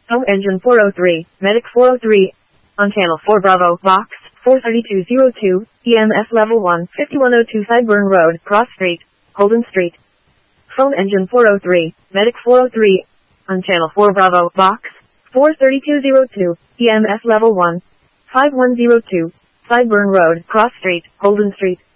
Home engine 403, medic 403. On channel 4 Bravo, box 43202, EMS level 1, 5102 Sideburn Road, Cross Street, Holden Street. Phone engine 403, medic 403. On channel 4 Bravo, box 43202, EMS level 1, 5102, Sideburn Road, Cross Street, Holden Street.